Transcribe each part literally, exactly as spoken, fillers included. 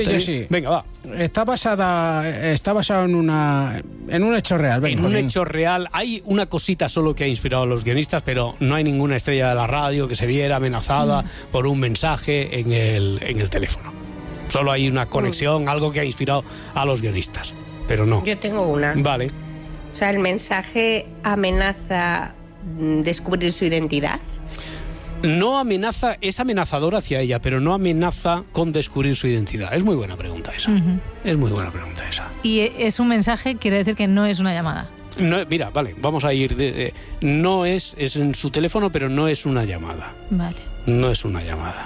Yo sí. Venga, va. Está basada, está basado en una, en un hecho real. Venga, en un Jolín. hecho real. Hay una cosita solo que ha inspirado a los guionistas, pero no hay ninguna estrella de la radio que se viera amenazada mm. por un mensaje en el, en el teléfono. Solo hay una conexión, mm. algo que ha inspirado a los guionistas, pero no. Yo tengo una. Vale. O sea, el mensaje amenaza descubrir su identidad. No amenaza, es amenazador hacia ella, pero no amenaza con descubrir su identidad. Es muy buena pregunta esa. Uh-huh. Es muy buena pregunta esa. Y es un mensaje, quiere decir que no es una llamada. No, mira, vale, vamos a ir. De, de, no es, es en su teléfono, pero no es una llamada. Vale. No es una llamada.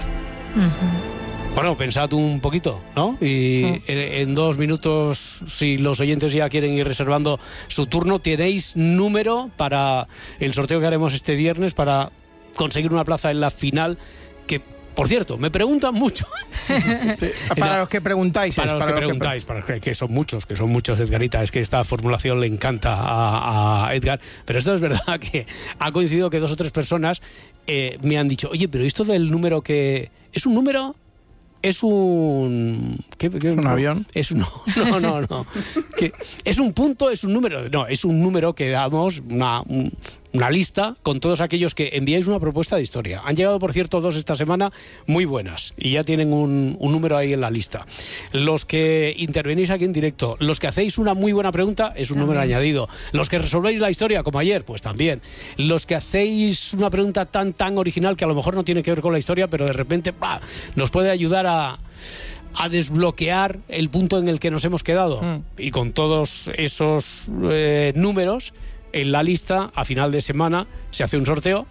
Uh-huh. Bueno, pensad un poquito, ¿no? Y uh-huh. en, en dos minutos, si los oyentes ya quieren ir reservando su turno, tenéis número para el sorteo que haremos este viernes para conseguir una plaza en la final, que, por cierto, me preguntan mucho. Para no, los que preguntáis. Para los para que los preguntáis, que... para que son muchos, que son muchos, Edgarita. Es que esta formulación le encanta a, a Edgar. Pero esto es verdad que ha coincidido que dos o tres personas eh, me han dicho, oye, pero esto del número que... ¿Es un número? Es un... ¿qué, qué, ¿Un no, avión? Es un, no, no, no. ¿Qué? ¿Es un punto? ¿Es un número? No, es un número que damos, una, un, una lista con todos aquellos que enviáis una propuesta de historia. Han llegado, por cierto, dos esta semana muy buenas y ya tienen un, un número ahí en la lista. Los que intervenís aquí en directo, los que hacéis una muy buena pregunta, es un número añadido. Los que resolvéis la historia, como ayer, pues también. Los que hacéis una pregunta tan, tan original que a lo mejor no tiene que ver con la historia, pero de repente ¡bah!, nos puede ayudar a a desbloquear el punto en el que nos hemos quedado. Mm. Y con todos esos eh, números en la lista, a final de semana se hace un sorteo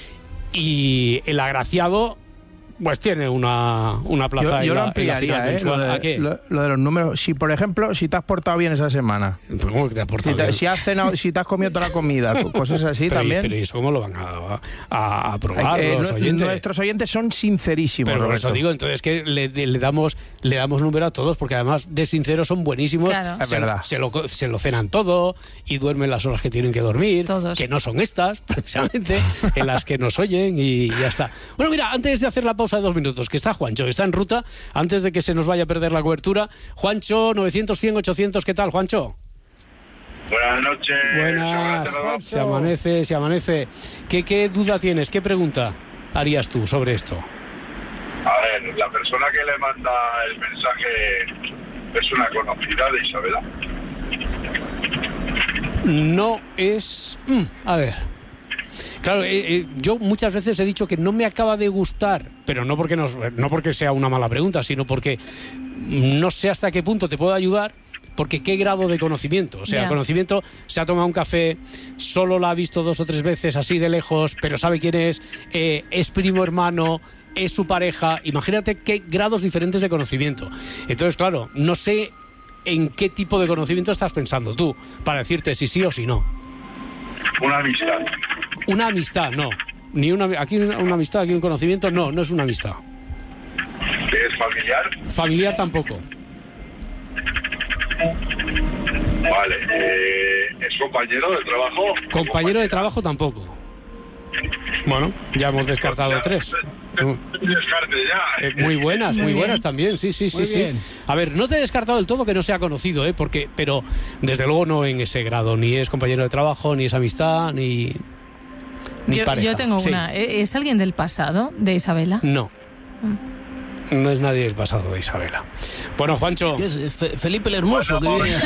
y el agraciado pues tiene una, una plaza. Yo, yo en, lo la, ampliaría, en la final ¿eh? mensual. Lo de, ¿A qué? Lo, lo de los números. Si, por ejemplo, si te has portado bien esa semana. Pues, ¿cómo que te has portado si, te, bien? si has cenado, si te has comido toda la comida, cosas así pero, también. Pero ¿y eso cómo lo van a, a, a probar eh, los oyentes? Nuestros oyentes son sincerísimos. Pero por Roberto. eso digo, entonces que le, le damos le damos número a todos, porque además de sinceros son buenísimos. Claro. Es se, verdad. Se lo, se lo cenan todo y duermen las horas que tienen que dormir, todos. Que no son estas, precisamente, en las que nos oyen y ya está. Bueno, mira, antes de hacer la pausa de dos minutos, que está Juancho, que está en ruta, antes de que se nos vaya a perder la cobertura. Juancho, novecientos, cien, ochocientos, ¿qué tal, Juancho? Buenas noches. Buenas, se amanece, se amanece. ¿Qué, ¿Qué duda tienes? ¿Qué pregunta harías tú sobre esto? A ver, la persona que le manda el mensaje es una conocida de Isabela. No es... Mm, a ver... Claro, eh, eh, yo muchas veces he dicho que no me acaba de gustar, pero no porque, nos, no porque sea una mala pregunta, sino porque no sé hasta qué punto te puedo ayudar, porque qué grado de conocimiento. O sea, yeah. conocimiento, se ha tomado un café, solo la ha visto dos o tres veces así de lejos, pero sabe quién es, eh, es primo hermano, es su pareja. Imagínate qué grados diferentes de conocimiento. Entonces, claro, no sé en qué tipo de conocimiento estás pensando tú, para decirte si sí o si no. Una amistad. Una amistad, no. Ni una, aquí una, una amistad, aquí un conocimiento, no, no es una amistad. ¿Es familiar? Familiar tampoco. Vale. Eh, ¿Es compañero de trabajo? Compañero de trabajo tampoco. Bueno, ya hemos descartado ya, tres. Descarte ya. Eh, muy buenas, muy, muy buenas también, sí, sí, sí, sí. A ver, no te he descartado del todo que no sea conocido, ¿eh? Porque, pero desde luego no en ese grado, ni es compañero de trabajo, ni es amistad, ni, ni yo, pareja. Yo tengo sí. una. ¿Es alguien del pasado de Isabela? No. Mm. No es nadie del pasado de Isabela. Bueno, Juancho. Es Felipe el Hermoso que viene.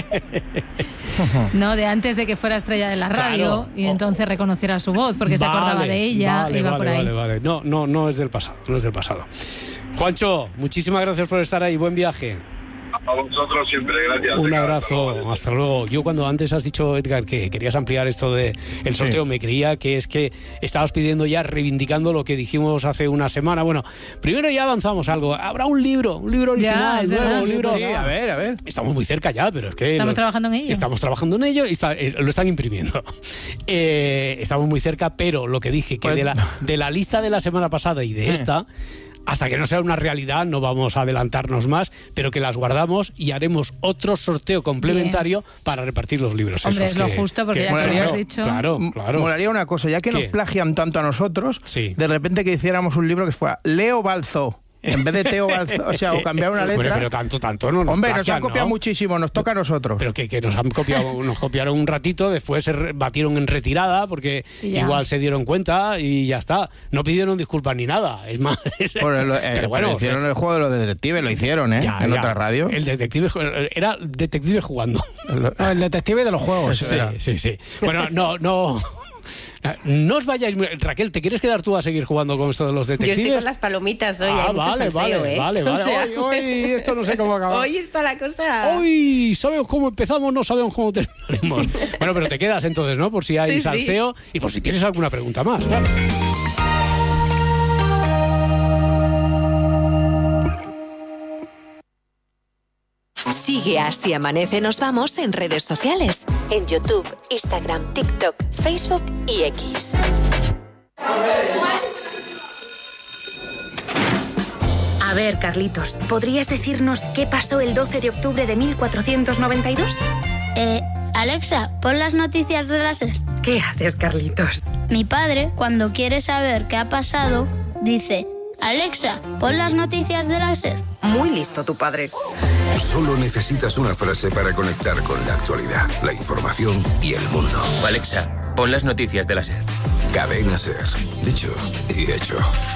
No, de antes de que fuera estrella de la radio, claro. Y entonces reconociera su voz porque vale, se acordaba de ella. Vale, iba vale, por ahí. vale, vale. No, no, no es del pasado, no es del pasado. Juancho, muchísimas gracias por estar ahí. Buen viaje. A vosotros siempre, gracias. Un abrazo, hasta luego. hasta luego. Yo cuando antes has dicho, Edgar, que querías ampliar esto de el sorteo, sí. me creía que es que estabas pidiendo ya, reivindicando lo que dijimos hace una semana. Bueno, primero ya avanzamos algo. Habrá un libro, un libro original, ya, nuevo, un libro. Sí, a ver, a ver. Estamos muy cerca ya, pero es que... Estamos lo, trabajando en ello. Estamos trabajando en ello y está, eh, lo están imprimiendo. Eh, estamos muy cerca, pero lo que dije, que pues, de, la, de la lista de la semana pasada y de eh. esta... Hasta que no sea una realidad, no vamos a adelantarnos más, pero que las guardamos y haremos otro sorteo complementario Bien. para repartir los libros. Hombre, esos es lo que, justo, porque que, ya claro, que lo has dicho... Claro, claro. Molaría una cosa, ya que ¿Qué? nos plagian tanto a nosotros, sí. de repente que hiciéramos un libro que fuera Leo Balzo, En vez de Teo Balzo, o sea, o cambiar una letra. Bueno, pero tanto, tanto no nos Hombre, plagian, nos han copiado ¿no? muchísimo, nos toca a nosotros. Pero que, que nos han copiado, nos copiaron un ratito, después se re- batieron en retirada porque Y ya. igual se dieron cuenta y ya está. No pidieron disculpas ni nada. Es más. Es, Por el, eh, pero bueno, pero hicieron el juego de los detectives, lo hicieron, ¿eh? ya, en ya. otra radio. El detective era detective jugando. No, el detective de los juegos. Sí, era. sí, sí. Bueno, no, no. No os vayáis. muy- Raquel, ¿te quieres quedar tú a seguir jugando con esto de los Yo detectives? estoy con las palomitas hoy, Ah, hay mucho vale, salseo, vale, ¿eh? vale, vale. O sea, Hoy, hoy esto no sé cómo acabar. Hoy está la cosa... Hoy sabemos cómo empezamos, no sabemos cómo terminaremos. Bueno, pero te quedas entonces, ¿no? Por si hay Sí, sí. salseo y por si tienes alguna pregunta más. Claro. Sigue a Si Amanece Nos Vamos en redes sociales. En YouTube, Instagram, TikTok, Facebook y X. A ver, Carlitos, ¿podrías decirnos qué pasó el doce de octubre de mil cuatrocientos noventa y dos? Eh, Alexa, pon las noticias de la SER. ¿Qué haces, Carlitos? Mi padre, cuando quiere saber qué ha pasado, dice: Alexa, pon las noticias de la SER. Muy listo tu padre. Solo necesitas una frase para conectar con la actualidad, la información y el mundo. Alexa, pon las noticias de la SER. Cadena SER. Dicho y hecho.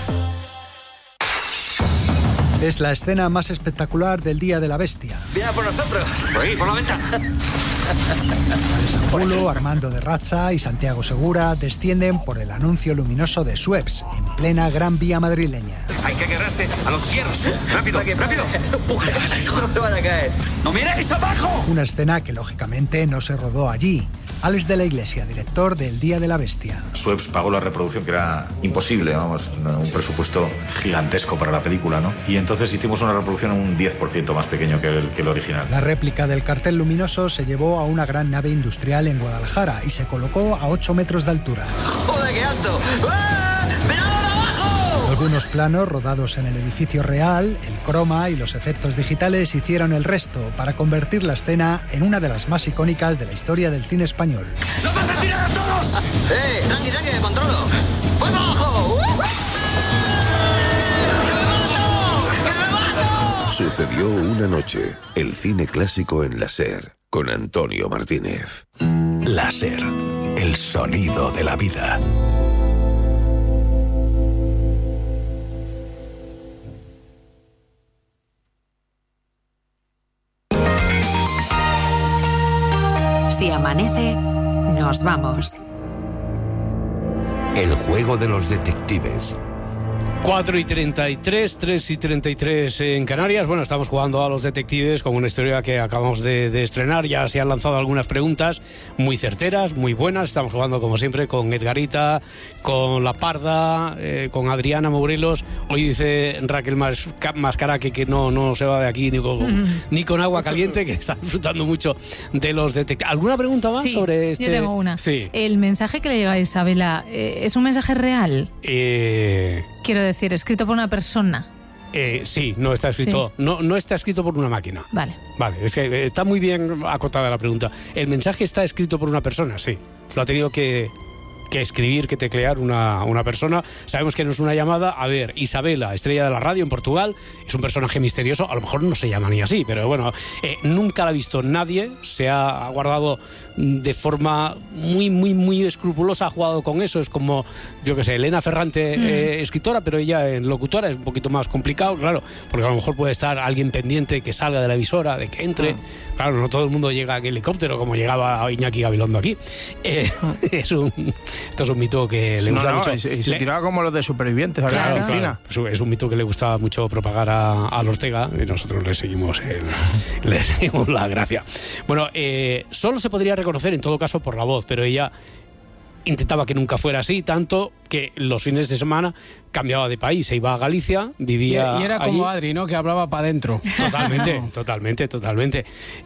Es la escena más espectacular del Día de la Bestia. ¡Viene por nosotros! ¡Por ahí, por la ventana! Alessandro, Armando de Razza y Santiago Segura descienden por el anuncio luminoso de Suez, en plena Gran Vía madrileña. Hay que agarrarse a los hierros. ¡Rápido, rápido! ¡Empújale, hijo! ¡No me van a caer! ¡No miréis abajo! Una escena que lógicamente no se rodó allí. Alex de la Iglesia, director del Día de la Bestia. Suez pagó la reproducción, que era imposible, vamos, un presupuesto gigantesco para la película, ¿no? Y entonces hicimos una reproducción un diez por ciento más pequeño que el, que el original. La réplica del cartel luminoso se llevó a una gran nave industrial en Guadalajara y se colocó a ocho metros de altura. ¡Joder, qué alto! ¡Ah! ¡Miradlo de abajo! Algunos planos rodados en el edificio real, el croma y los efectos digitales hicieron el resto para convertir la escena en una de las más icónicas de la historia del cine español. ¡No vas a tirar a todos! ¡Eh! ¡Tranqui, tranqui, que controlo! ¡Voy para abajo! Sucedió una noche. El cine clásico en la SER, con Antonio Martínez. La SER, el sonido de la vida. Si amanece, nos vamos. El juego de los detectives. cuatro y treinta y tres, tres y treinta y tres en Canarias. Bueno, estamos jugando a los detectives con una historia que acabamos de, de estrenar. Ya se han lanzado algunas preguntas muy certeras, muy buenas. Estamos jugando, como siempre, con Edgarita, con La Parda, eh, con Adriana Morelos. Hoy dice Raquel Mas, Mascaraque que no, no se va de aquí ni con, Mm. ni con agua caliente, que está disfrutando mucho de los detectives. ¿Alguna pregunta más Sí, sobre este? yo tengo una. Sí. El mensaje que le llega a Isabela, eh, ¿es un mensaje real? Eh... Quiero decir, escrito por una persona. Eh, sí, no está escrito, Sí. no, no está escrito por una máquina. Vale. Vale, es que está muy bien acotada la pregunta. El mensaje está escrito por una persona, sí. Lo ha tenido que, que escribir, que teclear una, una persona. Sabemos que no es una llamada. A ver, Isabela, estrella de la radio en Portugal, es un personaje misterioso. A lo mejor no se llama ni así, pero bueno, eh, nunca la ha visto nadie. Se ha guardado de forma muy, muy, muy escrupulosa, ha jugado con eso. Es como, yo qué sé, Elena Ferrante, Mm. eh, escritora, pero ella en locutora es un poquito más complicado, claro, porque a lo mejor puede estar alguien pendiente que salga de la emisora, de que entre. Claro, no todo el mundo llega en helicóptero como llegaba Iñaki Gabilondo aquí. Eh, es un, esto es un mito que le No, gusta no, mucho. y se, y se Le- tiraba como los de supervivientes a Claro, la piscina. claro. Es un mito que le gustaba mucho propagar a, a Ortega y nosotros le seguimos, el- le seguimos la gracia. Bueno, eh, solo se podría reconocer en todo caso por la voz, pero ella intentaba que nunca fuera así, tanto que los fines de semana cambiaba de país, se iba a Galicia, Y, vivía y era allí. como Adri, ¿no? Que hablaba para adentro. Totalmente, totalmente, totalmente.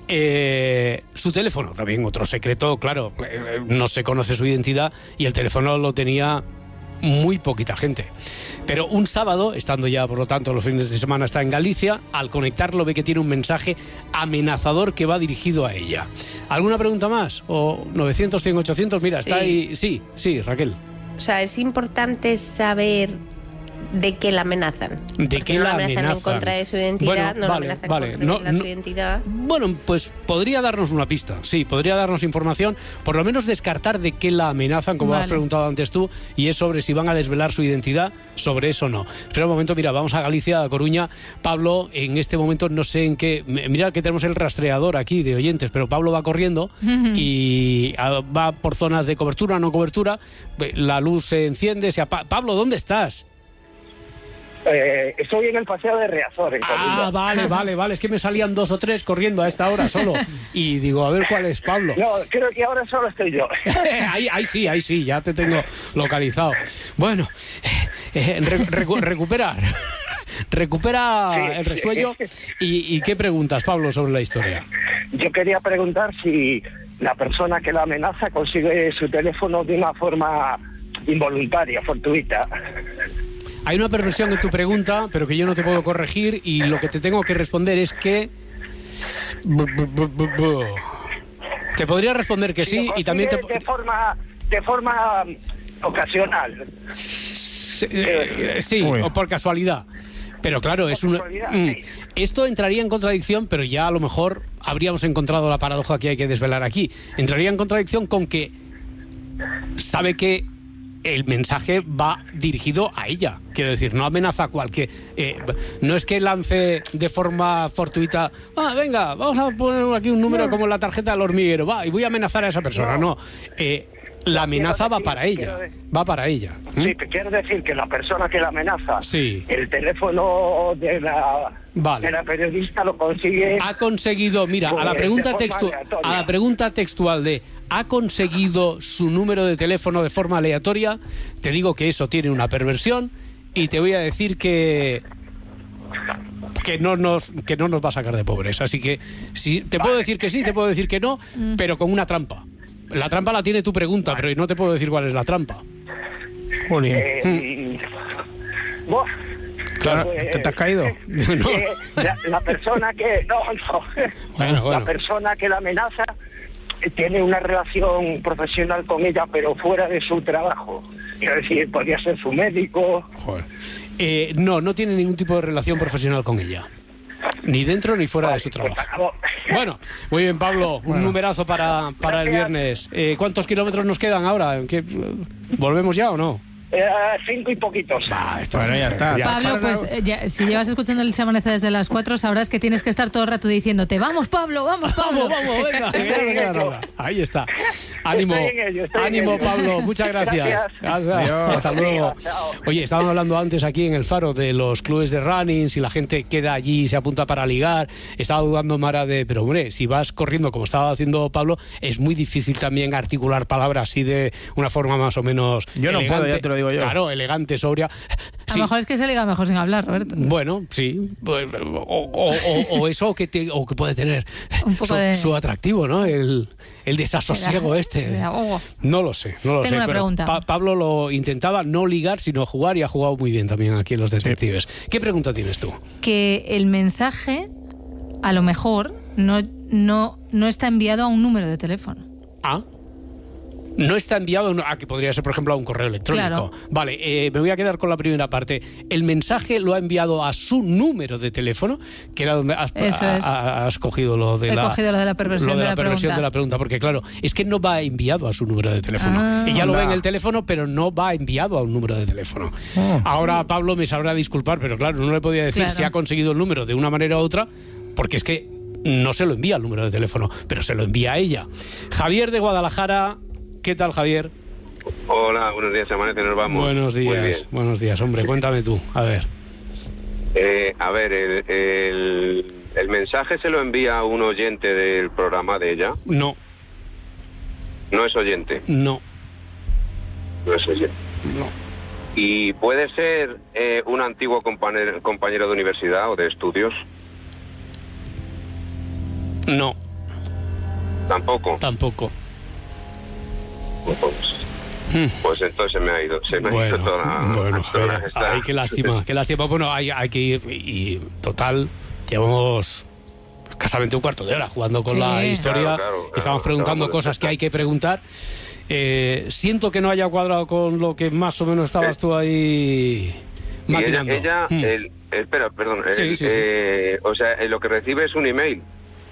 Eh, su teléfono, también otro secreto, claro, eh, no se conoce su identidad y el teléfono lo tenía muy poquita gente. Pero un sábado, estando ya por lo tanto los fines de semana está en Galicia, al conectarlo ve que tiene un mensaje amenazador que va dirigido a ella. ¿Alguna pregunta más? ¿O novecientos, cien, ochocientos? Mira, está Sí. ahí. Sí, sí, Raquel. O sea, es importante saber ¿De qué la amenazan? ¿De qué no la amenazan? amenazan? en contra de su identidad, Bueno, no la vale, amenazan vale, en contra no- de la no- su identidad. Bueno, pues podría darnos una pista, sí, podría darnos información, por lo menos descartar de qué la amenazan, como Vale. has preguntado antes tú, y es sobre si van a desvelar su identidad, sobre eso no. Pero un momento, mira, vamos a Galicia, a Coruña. Pablo, en este momento no sé en qué... Mira que tenemos el rastreador aquí de oyentes, pero Pablo va corriendo y ah, va por zonas de cobertura, no cobertura, la luz se enciende, se apa- Pablo, ¿dónde estás? Eh, estoy en el paseo de Riazor, en Coruña. Ah, vale, vale, vale. Es que me salían dos o tres corriendo a esta hora solo. Y digo, a ver cuál es Pablo. No, creo que ahora solo estoy yo. ahí, ahí sí, ahí sí, ya te tengo localizado. Bueno, eh, re- recu- recupera, recupera Sí, el sí. resuello. Y, ¿Y qué preguntas, Pablo, sobre la historia? Yo quería preguntar si la persona que la amenaza consigue su teléfono de una forma involuntaria, fortuita. Hay una perversión en tu pregunta, pero que yo no te puedo corregir, y lo que te tengo que responder es que... Bu- bu- bu- bu- bu. Te podría responder que sí, y también te... De forma, de forma ocasional. Sí, eh, sí, o por casualidad. Pero claro, es una... Mm. Esto entraría en contradicción, pero ya a lo mejor habríamos encontrado la paradoja que hay que desvelar aquí. Entraría en contradicción con que sabe que el mensaje va dirigido a ella. Quiero decir, no amenaza a cualquier... Eh, no es que lance de forma fortuita, ah, venga, vamos a poner aquí un número como en la tarjeta del hormiguero, va, y voy a amenazar a esa persona. No, eh, la amenaza va para ella. Va para ella. ¿Mm? Sí, te quiero decir que la persona que la amenaza, Sí. el teléfono de la, Vale. de la periodista lo consigue... Ha conseguido, mira, a la pues, pregunta de forma textual, aleatoria. a la pregunta textual de ¿ha conseguido su número de teléfono de forma aleatoria? Te digo que eso tiene una perversión y te voy a decir que que no nos que no nos va a sacar de pobres. Así que sí, te puedo decir que sí, te puedo decir que no, pero con una trampa. La trampa la tiene tu pregunta, pero no te puedo decir cuál es la trampa. Eh, buah, Claro, pues, ¿te, te has caído? eh, la, la persona que... No, no. Bueno, bueno. La persona que la amenaza eh, tiene una relación profesional con ella, pero fuera de su trabajo. Quiero decir, podría ser su médico. Joder. Eh, no, no tiene ningún tipo de relación profesional con ella. Ni dentro ni fuera de su trabajo. Bueno, muy bien, Pablo. Un numerazo para, para el viernes. Eh, ¿Cuántos kilómetros nos quedan ahora? ¿Qué, ¿Volvemos ya o no? Eh, cinco y poquitos. Ah, esto bueno, ya está. Ya Pablo, está. pues eh, ya, si llevas escuchando el Se Amanece desde las cuatro, sabrás que tienes que estar todo el rato diciéndote, vamos Pablo, vamos Pablo. Vamos, vamos, venga, que ya no queda nada. Ahí está. Ánimo, Estoy en ello, estoy en ánimo, ello. Pablo. Muchas gracias. Gracias. Gracias. Adiós. Hasta luego. Chao. Oye, estaban hablando antes aquí en el Faro de los clubes de running, si la gente queda allí y se apunta para ligar. Estaba dudando Mara de, pero hombre, si vas corriendo como estaba haciendo Pablo, es muy difícil también articular palabras así de una forma más o menos Yo no elegante. puedo, ya te lo digo yo. Claro, elegante, sobria. A lo mejor es que se liga mejor sin hablar, Roberto. Bueno, sí. O, o- o- o eso que, te, o que puede tener Un poco su, de- su atractivo, ¿no? El, el desasosiego de- este. de ahogo. No lo sé, no lo Tengo sé. una pero pregunta. Pa- Pablo lo intentaba no ligar, sino jugar, y ha jugado muy bien también aquí en Los Detectives. ¿Qué pregunta tienes tú? Que el mensaje, a lo mejor, no, no, no está enviado a un número de teléfono. Ah. No está enviado a, un- a que podría ser, por ejemplo, a un correo electrónico. Claro. Vale, eh, me voy a quedar con la primera parte. El mensaje lo ha enviado a su número de teléfono, que era donde has, Eso a- es. a- has cogido lo de He la cogido lo de la perversión lo de de la la perversión pregunta. de la pregunta, porque claro, es que no va enviado a su número de teléfono. Ah. Ella lo ve en Anda. el teléfono, pero no va enviado a un número de teléfono. Oh. Ahora Pablo me sabrá disculpar, pero claro, no le podía decir Claro. si ha conseguido el número de una manera u otra, porque es que no se lo envía al número de teléfono, pero se lo envía a ella. Javier de Guadalajara, ¿qué tal, Javier? Hola, buenos días, Amanece, nos vamos. Buenos Muy bien. días, buenos días, hombre, cuéntame tú, a ver. Eh, a ver, el, el, el mensaje se lo envía a un oyente del programa de ella. No, No es oyente, no, no es oyente. no. ¿Y puede ser eh, un antiguo compañero, compañero de universidad o de estudios? No, Tampoco. tampoco. Pues, pues entonces se me ha ido, se me ha Bueno, ido toda la, bueno, toda Javier, esta- ay, qué lástima, qué lástima. Bueno, hay, hay que ir y, y, total, llevamos escasamente un cuarto de hora jugando con Sí. la historia. Claro, claro, claro, Estamos preguntando estábamos- cosas que hay que preguntar. Eh, siento que no haya cuadrado con lo que más o menos estabas tú ahí Y ella, maquinando. ella Mm. el, espera, perdón, Sí, el, sí, sí. eh, o sea, eh, lo que recibe es un email.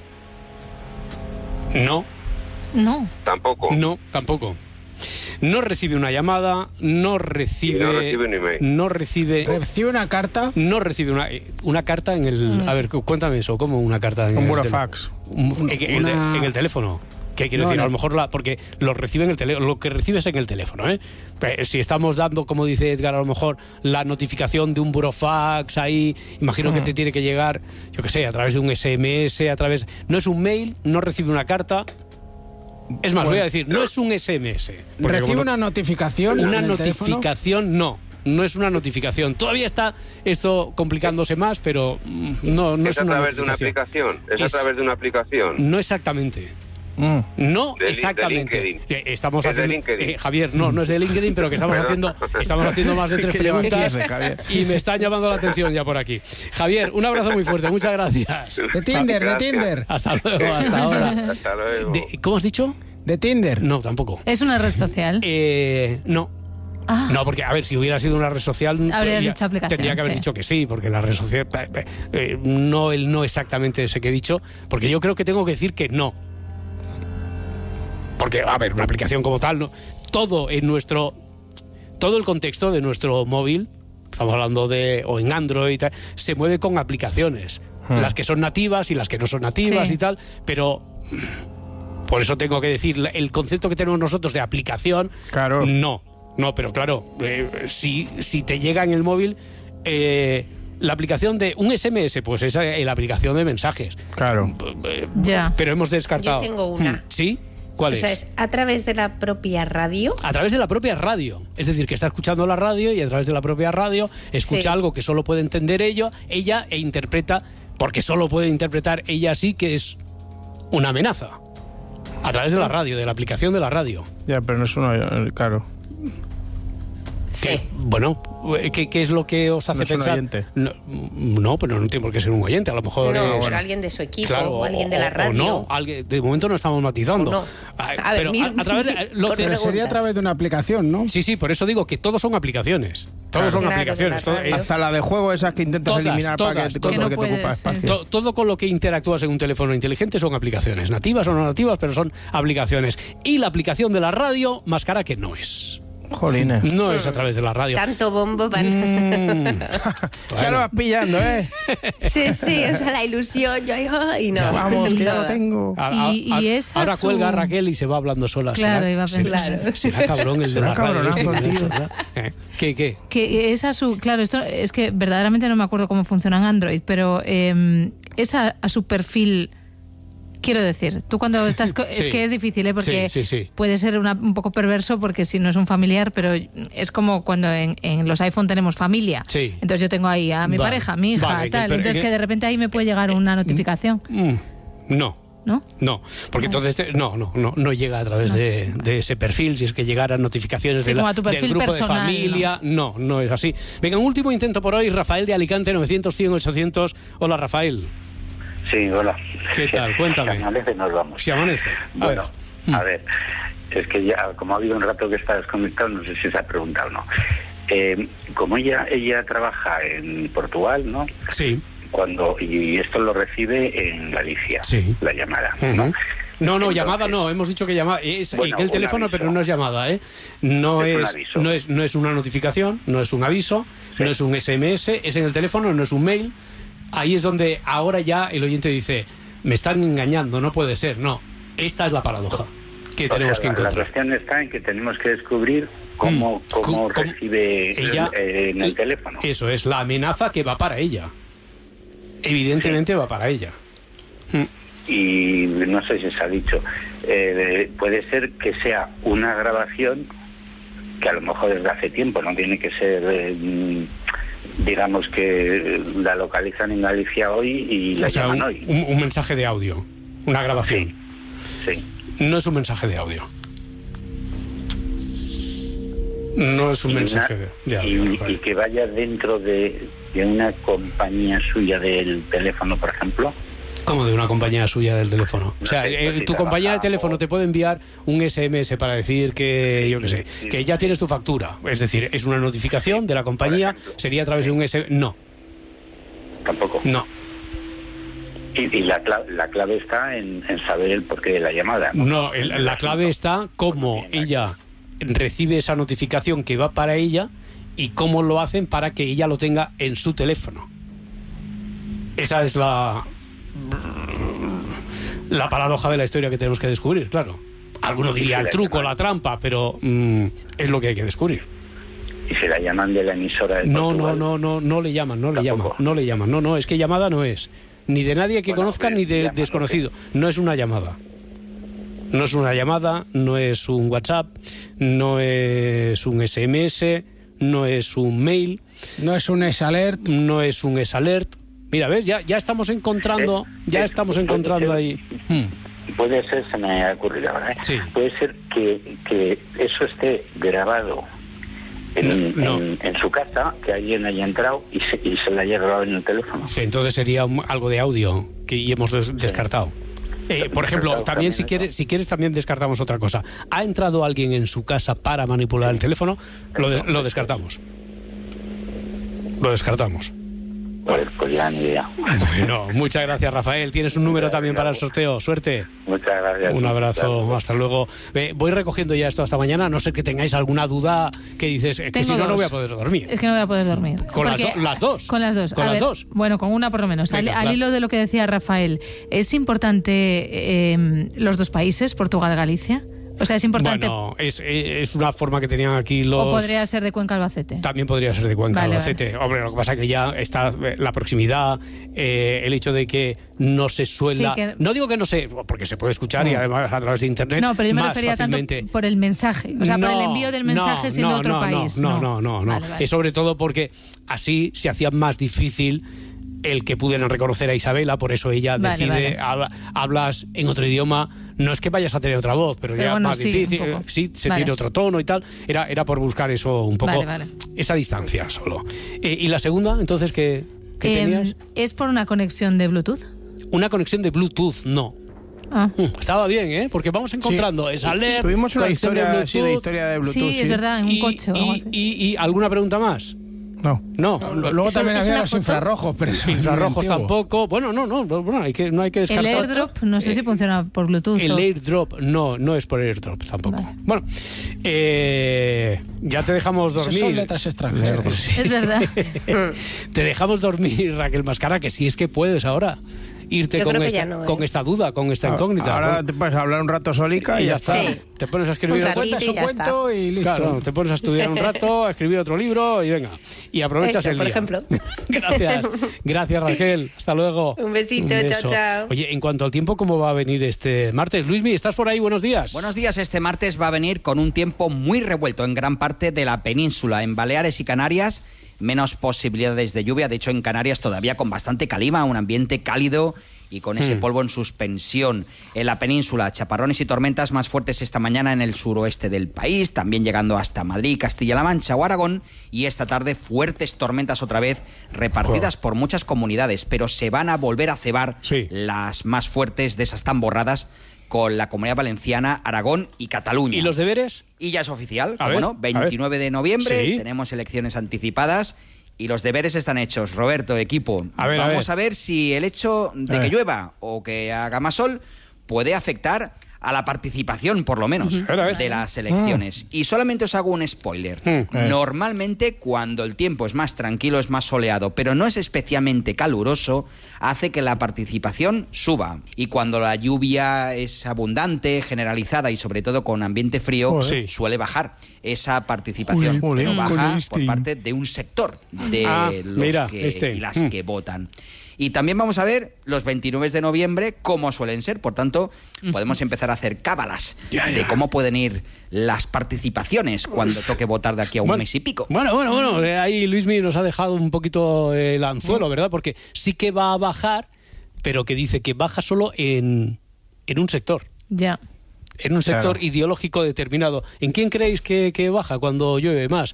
No. No. Tampoco. No, tampoco. No recibe una llamada, no recibe... Y no recibe un email. No recibe... ¿Recibe una carta? No recibe una, una carta en el... Mm. A ver, cu- cuéntame eso, ¿cómo una carta en Un el burofax. teléfono? Un- En, en el de- Una- en el teléfono. ¿Qué quiero No, decir? no. A lo mejor la... Porque lo recibe en el teléfono, lo que recibes en el teléfono, ¿eh? Pero si estamos dando, como dice Edgar, a lo mejor la notificación de un burofax ahí, imagino que te tiene que llegar, yo qué sé, a través de un ese eme ese, a través... No es un mail, no recibe una carta... Es más, Bueno, voy a decir, no es un ese eme ese. porque ¿Recibe como no- una notificación? Una en el teléfono? notificación, no. No es una notificación. Todavía está esto complicándose más, pero mm, no, no es es, a una través de una notificación. aplicación. Es, Es- a través de una aplicación. No exactamente. Mm. No De li- de exactamente. LinkedIn. Eh, Estamos Es de haciendo, LinkedIn. eh, Javier, no, no es de LinkedIn, pero que estamos Perdón. haciendo, estamos haciendo más de tres ¿Qué lleva preguntas ese, Javier? y me están llamando la atención ya por aquí. Javier, un abrazo muy fuerte, muchas gracias. De Tinder, de Gracias. Tinder. Hasta luego, hasta ahora. Hasta luego. De- ¿Cómo has dicho? De Tinder. No, tampoco. Es una red social. Eh, no. Ah. No, porque, a ver, si hubiera sido una red social... Habrías tendría- dicho aplicación, Tendría que haber sí. dicho que sí, porque la red social... eh, eh, no, el no exactamente ese que he dicho, porque yo creo que tengo que decir que no. Porque, a ver, una aplicación como tal, no, todo en nuestro... Todo el contexto de nuestro móvil, estamos hablando de... o en Android y tal, se mueve con aplicaciones. Hmm. Las que son nativas y las que no son nativas Sí. y tal, pero... Por eso tengo que decir, el concepto que tenemos nosotros de aplicación, Claro. no, no, pero claro, eh, si, si te llega en el móvil eh, la aplicación de un ese eme ese, pues es eh, la aplicación de mensajes. Claro. Eh, Ya. Pero hemos descartado. Yo tengo una. Hmm, ¿Sí? ¿Cuál O es? sea, es a través de la propia radio. A través de la propia radio. Es decir, que está escuchando la radio y a través de la propia radio escucha Sí. algo que solo puede entender ello, ella e interpreta, porque solo puede interpretar ella sí que es una amenaza. A través de la radio, de la aplicación de la radio. Ya, pero no es uno, eh, claro. ¿Qué? Bueno, ¿qué, qué es lo que os hace No es un pensar? oyente. No, no, pero no tiene por qué ser un oyente. A lo mejor No, es... pero alguien de su equipo Claro, o alguien de o- la o radio. no, alguien, de momento no estamos matizando. O no. Ah, A ver, pero mi- a, a través de, lo por ce- Pero sería a preguntas. través de una aplicación, ¿no? Sí, sí, por eso digo que todos son aplicaciones. Todos Claro. son Claro, aplicaciones. de todo, la radio. eh, Hasta la de juego esas que intentas Todas, eliminar todas, para que, todas. todo Que que no te ocupa puedes, espacio. to- todo con lo que interactúas en un teléfono inteligente son aplicaciones. Nativas o no nativas, pero son aplicaciones. Y la aplicación de la radio, más cara que no es. Jolines. No es a través de la radio. Tanto bombo para... Mm. Ya Bueno. lo vas pillando, ¿eh? Sí, sí, o sea, la ilusión, yo ay, y no. Vamos, que ya lo Nada. tengo. A- a- Y- a- y esa ahora su- cuelga Raquel y se va hablando sola. Claro, ¿Será- iba a será- pensar. será cabrón el de Será la radio. cabronazo, este, tío. ¿verdad? Eh, ¿Qué, qué? Que esa su... Claro, esto es que verdaderamente no me acuerdo cómo funciona en Android, pero eh, esa a su perfil... Quiero decir, tú cuando estás... co- Sí. Es que es difícil, ¿eh? Porque Sí, sí, sí. puede ser una- un poco perverso porque si no es un familiar, pero es como cuando en, en los iPhone tenemos familia. Sí. Entonces yo tengo ahí a mi Vale. pareja, a mi hija, Vale, que- tal. pero- Entonces que- que de repente ahí me puede llegar una notificación, Mm, no. ¿no? No, porque entonces te- no, no, no, no llega a través de, de ese perfil. Si es que llegaran notificaciones Sí, de la- como a tu del perfil grupo personal, de familia, no. no, es así. Venga, un último intento por hoy. Rafael de Alicante, novecientos, cien, ochocientos. Hola, Rafael. Sí, hola. ¿Qué tal? Cuéntame. Si amanece, nos vamos. Si amanece. A Bueno, ver. a ver, es que ya, como ha habido un rato que está desconectado, no sé si se ha preguntado o no. Eh, como ella ella trabaja en Portugal, ¿no? Sí. Cuando y esto lo recibe en Galicia, Sí. la llamada, Ujú. ¿no? No, no, Entonces, llamada no, hemos dicho que llamada es Bueno, en el un teléfono, aviso. pero no es llamada, ¿eh? No Es un es, aviso. no es no es una notificación, no es un aviso, Sí. no es un ese eme ese, es en el teléfono, no es un mail. Ahí es donde ahora ya el oyente dice, me están engañando, no puede ser, no. Esta es la paradoja que o tenemos sea, que la- La encontrar. cuestión está en que tenemos que descubrir cómo, Mm. cómo ¿Cómo- cómo- recibe ella- eh, en el teléfono. Eso es, la amenaza que va para ella. Evidentemente va para ella. Y no sé si se ha dicho, eh, puede ser que sea una grabación que a lo mejor desde hace tiempo, no tiene que ser, eh, mm, digamos que la localizan en Galicia hoy y la O sea, llaman un, hoy. un- un mensaje de audio, una grabación. Sí. No es un mensaje de audio. No es un Y mensaje una- de, de audio. y, Rafael. y que vaya dentro de, de una compañía suya del teléfono, por ejemplo. ¿Cómo de una compañía suya del teléfono? O sea, eh, tu compañía de teléfono te puede enviar un S M S para decir que, yo qué sé, que ya tienes tu factura. Es decir, es una notificación de la compañía, sería a través de un S M S. No. Tampoco. No. Y, y la, clave, la clave está en, en saber el porqué de la llamada. No, no el, la clave está cómo ella recibe esa notificación que va para ella y cómo lo hacen para que ella lo tenga en su teléfono. Esa es la... la paradoja de la historia que tenemos que descubrir, claro. Alguno diría el truco, la trampa, pero mmm, es lo que hay que descubrir. ¿Y se la llaman de la emisora de No, Portugal? no, no, no, no le llaman, no le llaman, no le llaman, no, no, es que llamada no es. Ni de nadie que bueno, conozca ni de llaman, desconocido. No es una llamada. No es una llamada, no es un WhatsApp, no es un S M S, no es un mail. No es un S-Alert. No es un S-Alert. Mira, ¿ves? Ya, ya estamos encontrando, ya estamos encontrando ahí. Hmm. Puede ser, se me ha ocurrido ahora, ¿eh? Sí. Puede ser que, que eso esté grabado en, no. en, en su casa, que alguien haya entrado y se, y se le haya grabado en el teléfono. Sí, entonces sería un, algo de audio que hemos des, descartado. Eh, por ejemplo, también, también si quieres, si quieres también descartamos otra cosa. ¿Ha entrado alguien en su casa para manipular el teléfono? Lo, de, lo descartamos. Lo descartamos. Pues, pues ya ni idea. No, muchas gracias, Rafael. Tienes un número también para el sorteo. Suerte. Muchas gracias. Un abrazo. Hasta luego. Eh, voy recogiendo ya esto hasta mañana, a no ser que tengáis alguna duda que dices, es que si no, dos. no voy a poder dormir. Es que no voy a poder dormir. ¿Con las, do las dos? Con las dos. ¿Con a las ver, dos? Bueno, con una por lo menos. Venga, al, al hilo de lo que decía Rafael, ¿es importante eh, los dos países, Portugal y Galicia? O sea, es importante. Bueno, es, es una forma que tenían aquí los. O podría ser de Cuenca Albacete. También podría ser de Cuenca vale, Albacete. Vale. Hombre, lo que pasa es que ya está la proximidad, eh, el hecho de que no se suela. Sí, que... No digo que no se. Porque se puede escuchar no. y además a través de internet. No, pero yo me más refería fácilmente... tanto por el mensaje. O sea, no, por el envío del mensaje no, siendo no, otro no, país. No, no, no, no. no. Vale, vale. Es sobre todo porque así se hacía más difícil el que pudieran reconocer a Isabela, por eso ella vale, decide, vale. Habla, hablas en otro idioma, no es que vayas a tener otra voz, pero, pero ya bueno, más sí, difícil, sí, se vale. tiene otro tono y tal, era, era por buscar eso un poco, vale, vale. esa distancia solo. Eh, ¿Y la segunda, entonces, qué, qué eh, tenías? ¿Es por una conexión de Bluetooth? Una conexión de Bluetooth, no. Ah. Estaba bien, ¿eh? Porque vamos encontrando sí. esa alert. Tuvimos una historia de, sí, de historia de Bluetooth. Sí, sí. es verdad, en un y, coche. Y, y, y, ¿alguna pregunta más? No. No. no luego también había los foto? infrarrojos, pero infrarrojos tampoco. Bueno, no, no, bueno, hay que, no hay que descartar. El airdrop, no sé eh, si funciona por Bluetooth. El o... airdrop, no, no es por airdrop tampoco. Vale. Bueno, eh, ya te dejamos dormir. Son letras extranjeras. Sí. Es verdad. Te dejamos dormir, Raquel Mascara, que si es que puedes ahora irte con esta, no, ¿eh? con esta duda, con esta incógnita. Ahora bueno, te puedes hablar un rato solica y, y ya está. Sí. Te pones a escribir un cuentas un cuento y listo. Claro, te pones a estudiar un rato, a escribir otro libro y venga. Y aprovechas Eso, el por día. ejemplo. Gracias. Gracias, Raquel. Hasta luego. Un besito, un beso. chao, chao. Oye, en cuanto al tiempo, ¿cómo va a venir este martes? Luismi, ¿estás por ahí? Buenos días. Buenos días. Este martes va a venir con un tiempo muy revuelto en gran parte de la península. En Baleares y Canarias, menos posibilidades de lluvia. De hecho, en Canarias todavía con bastante calima, un ambiente cálido y con ese polvo en suspensión. En la península, chaparrones y tormentas más fuertes esta mañana en el suroeste del país, también llegando hasta Madrid, Castilla-La Mancha o Aragón, y esta tarde fuertes tormentas otra vez repartidas oh. por muchas comunidades, pero se van a volver a cebar sí. las más fuertes de esas tan borradas con la Comunidad Valenciana, Aragón y Cataluña. ¿Y los deberes? Y ya es oficial, a bueno, ver, veintinueve de noviembre, sí. tenemos elecciones anticipadas. Y los deberes están hechos, Roberto, equipo. A ver, Vamos a ver. a ver si el hecho de a que ver. llueva o que haga más sol puede afectar a la participación, por lo menos, uh-huh. a ver, a ver. de las elecciones. Uh. Y solamente os hago un spoiler. Uh. Normalmente, cuando el tiempo es más tranquilo, es más soleado, pero no es especialmente caluroso, hace que la participación suba. Y cuando la lluvia es abundante, generalizada y sobre todo con ambiente frío, Joder. suele bajar esa participación, Uy, pero baja este. por parte de un sector de ah, los mira, que, este. y las mm. que votan. Y también vamos a ver los veintinueve de noviembre cómo suelen ser. Por tanto, podemos empezar a hacer cábalas ya, ya. de cómo pueden ir las participaciones cuando toque votar de aquí a un bueno, mes y pico. Bueno, bueno, bueno. Eh, ahí Luismi nos ha dejado un poquito el anzuelo, ¿verdad? Porque sí que va a bajar, pero que dice que baja solo en, en un sector. Ya. En un sector claro. ideológico determinado. ¿En quién creéis que, que baja cuando llueve más?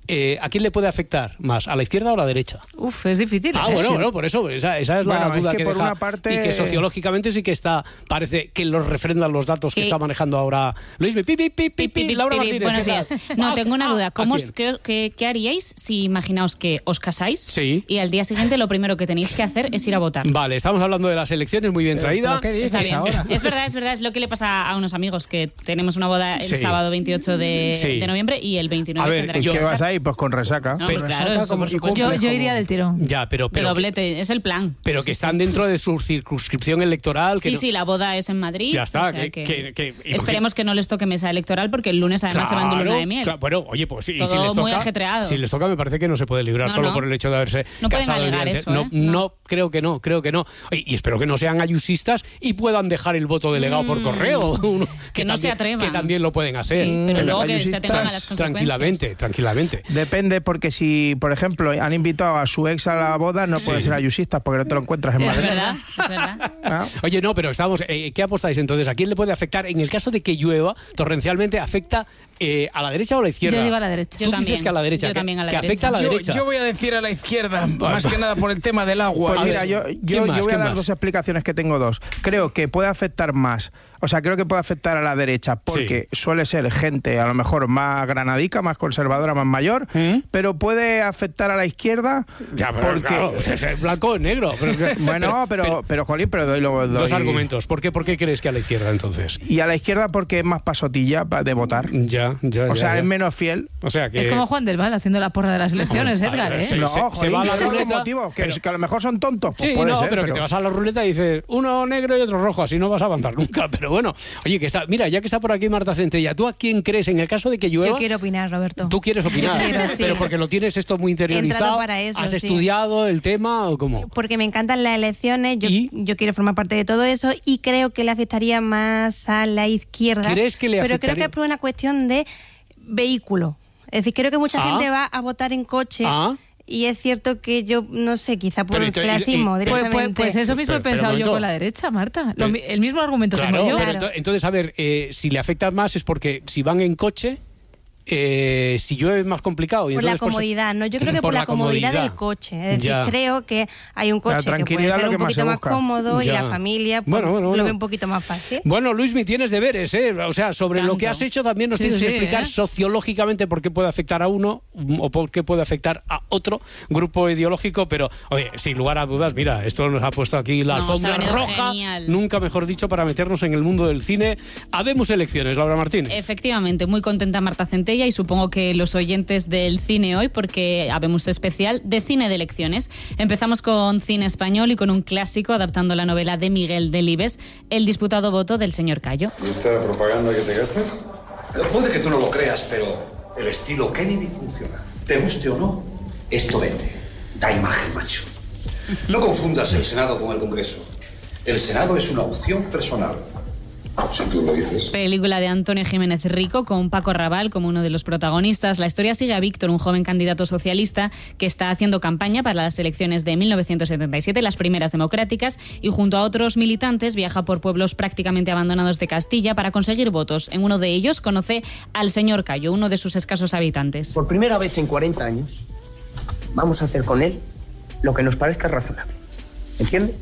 eh, ¿a quién le puede afectar más? ¿A la izquierda o a la derecha? Uf, es difícil. Ah, ¿eh? bueno, bueno, por eso, esa, esa es Bueno, la duda es que que por deja. una parte- Y que sociológicamente sí que está, parece que los refrendan los datos que ¿Qué? está manejando ahora Luis. Pi, pi, pi, pi, pi, Pi, pi, Laura pi, pi, Martínez. buenos ¿qué días. tal? No, Ah, tengo una ah, duda. ¿a ¿Cómo quién? os- qué, qué- qué haríais si imaginaos que os casáis Sí. y al día siguiente lo primero que tenéis que hacer es ir a votar? Vale, estamos hablando de las elecciones, muy bien traída. Está bien. Es verdad, es verdad, es lo que le pasa a unos amigos que tenemos una boda el Sí. sábado veintiocho de, Sí. de noviembre y el veintinueve A ver, tendrán ¿y que qué votar. vas ahí? Pues con resaca. No, pero claro, eso, por supuesto. Yo, yo iría del tirón. Ya, pero, De pero, doblete, es el plan. pero que están dentro de su circunscripción electoral. Que Sí, no- sí, la boda es en Madrid. Ya está, o sea que- que que- que- esperemos que no les toque mesa electoral porque el lunes además se van de luna de miel. Claro, bueno, oye, pues sí, y Todo si les muy toca, ajetreado. si les toca me parece que no se puede librar No, solo no. por el hecho de haberse No pueden casado el día alegar antes. eso, no, ¿eh? no, creo que no, creo que no. Oye, y espero que no sean ayusistas y puedan dejar el voto delegado por Mm. correo. Uno- Que no se también, atrevan. que también lo pueden hacer. Sí, pero Que luego no- que se atengan a las consecuencias. Tranquilamente, tranquilamente. Depende, porque si, por ejemplo, han invitado a su ex a la boda, no puede Sí. ser ayusista porque no te lo encuentras en Es Madrid. verdad, es verdad. Ah. Oye, no, pero estamos. Eh, ¿Qué apostáis entonces? ¿A quién le puede afectar? En el caso de que llueva torrencialmente, ¿afecta eh, a la derecha o a la izquierda? Yo digo a la derecha. Tú Yo dices también. que a la derecha. Yo que, también a la que derecha. afecta a la Yo, derecha. yo voy a decir a la izquierda, más que nada por el tema del agua. Pues mira, yo, yo, más? yo voy ¿Qué a dar más? dos explicaciones que tengo dos. Creo que puede afectar más, o sea, creo que puede afectar a la derecha porque suele ser gente a lo mejor más granadica, más conservadora, más mayor, pero puede afectar a la izquierda Ya, pero porque... claro, es blanco o negro. Pero, bueno, pero, pero, Jolín, pero doy, lo, doy... Dos argumentos. ¿Por qué, ¿Por qué crees que a la izquierda entonces? Y a la izquierda porque es más pasotilla pa- de votar. Ya, ya, O ya, sea, ya. es menos fiel. O sea que... Es como Juan del Val haciendo la porra de las elecciones, Joder, Edgar, a ver, ¿eh? sí, No, se- Jolín, se va a la yo creo que ruleta, motivos, que, pero- que a lo mejor son tontos. Pues Sí, puede no, ser, pero, que te vas a la ruleta y dices uno negro y otro rojo, así no vas a avanzar nunca. Pero bueno, oye, que está, mira, ya que está por aquí Marta Centella, ¿tú a quién crees en el caso de que llueva? Yo quiero opinar, Roberto. ¿Tú quieres opinar? Yo quiero, sí. Pero porque lo tienes esto muy He entrado interiorizado. para eso, ¿Has sí. estudiado el tema o cómo? Porque me encantan las elecciones, yo, yo quiero formar parte de todo eso y creo que le afectaría más a la izquierda. ¿Crees que le Pero afectaría? creo que es por una cuestión de vehículo. Es decir, creo que mucha Ah. gente va a votar en coche. Ah. Y es cierto que yo, no sé, quizá por Pero el y te- y- clasismo y- Pues, pues- directamente. pues eso mismo Pero- he pero un pensado yo momento. con la derecha, Marta. Lo Pero- mi- el mismo argumento Claro, tengo yo. pero ento- entonces, a ver, eh, si le afecta más es porque si van en coche, eh, si llueve es más complicado. Y Por la entonces, pues, comodidad, ¿no? Yo creo que por, la comodidad, del coche. Es decir, Ya. creo que hay un coche que puede tranquilidad ser es lo un que más poquito se más busca. cómodo y Ya. la familia pues, Bueno, bueno, bueno. lo ve un poquito más fácil. Bueno, Luismi, tienes deberes, ¿eh? O sea, sobre lo Tanto. que has hecho también nos Sí, tienes que sí, explicar ¿eh? sociológicamente por qué puede afectar a uno o por qué puede afectar a otro grupo ideológico, pero, oye, sin lugar a dudas, mira, esto nos ha puesto aquí la No, alfombra se ha venido roja, genial. nunca mejor dicho, para meternos en el mundo del cine. Habemos elecciones, Laura Martínez. Efectivamente, muy contenta Marta Centella y supongo que los oyentes del cine hoy, porque habemos especial de cine de elecciones. Empezamos con cine español y con un clásico adaptando la novela de Miguel Delibes, El disputado voto del señor Cayo. ¿Y esta propaganda que te gastas? Puede que tú no lo creas, pero el estilo Kennedy funciona. Te guste o no, esto vende. Da imagen, macho. No confundas el Senado con el Congreso. El Senado es una opción personal. Si tú lo dices. Película de Antonio Jiménez Rico con Paco Raval como uno de los protagonistas. La historia sigue a Víctor, un joven candidato socialista que está haciendo campaña para las elecciones de mil novecientos setenta y siete, las primeras democráticas, y junto a otros militantes viaja por pueblos prácticamente abandonados de Castilla para conseguir votos. En uno de ellos conoce al señor Cayo, uno de sus escasos habitantes. Por primera vez en cuarenta años, vamos a hacer con él lo que nos parezca razonable. ¿Entiende?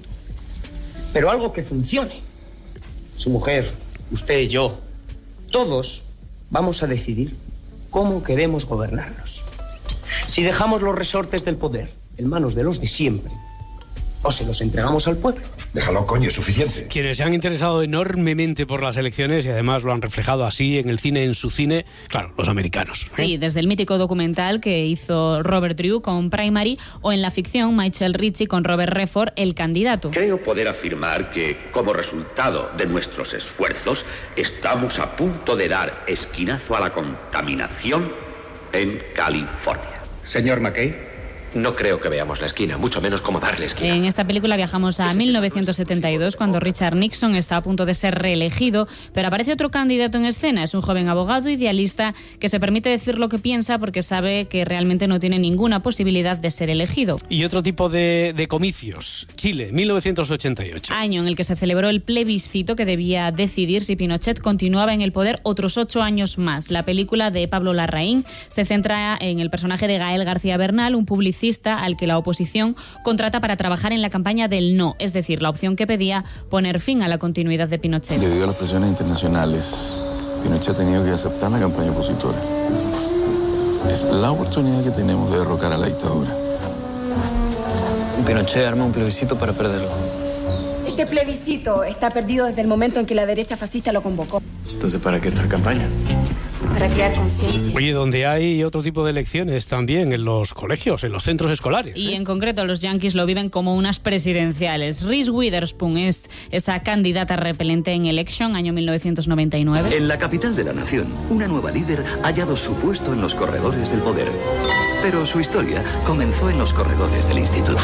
Pero algo que funcione. Su mujer, usted, yo, todos vamos a decidir cómo queremos gobernarnos. Si dejamos los resortes del poder en manos de los de siempre, o se los entregamos al pueblo. Déjalo, coño, es suficiente. Quienes se han interesado enormemente por las elecciones y además lo han reflejado así en el cine, en su cine, claro, los americanos. ¿eh? Sí, desde el mítico documental que hizo Robert Drew con Primary o en la ficción Michael Ritchie con Robert Redford, El candidato. Creo poder afirmar que, como resultado de nuestros esfuerzos, estamos a punto de dar esquinazo a la contaminación en California. Señor McKay, No creo que veamos la esquina, mucho menos cómo darle esquina. En esta película viajamos a mil novecientos setenta y dos, cuando Richard Nixon está a punto de ser reelegido, pero aparece otro candidato en escena. Es un joven abogado idealista que se permite decir lo que piensa porque sabe que realmente no tiene ninguna posibilidad de ser elegido. Y otro tipo de, de comicios. Chile, mil novecientos ochenta y ocho. Año en el que se celebró el plebiscito que debía decidir si Pinochet continuaba en el poder otros ocho años más. La película de Pablo Larraín se centra en el personaje de Gael García Bernal, un publicista al que la oposición contrata para trabajar en la campaña del no, es decir, la opción que pedía poner fin a la continuidad de Pinochet. Debido a las presiones internacionales, Pinochet ha tenido que aceptar la campaña opositora. Es la oportunidad que tenemos de derrocar a la dictadura. Pinochet arma un plebiscito para perderlo. Este plebiscito está perdido desde el momento en que la derecha fascista lo convocó. Entonces, ¿para qué esta campaña? Para crear conciencia. Oye, donde hay otro tipo de elecciones también, en los colegios, en los centros escolares. Y ¿eh? en concreto los yanquis lo viven como unas presidenciales. Reese Witherspoon es esa candidata repelente en Election, año mil novecientos noventa y nueve. En la capital de la nación, una nueva líder ha hallado su puesto en los corredores del poder. Pero su historia comenzó en los corredores del instituto.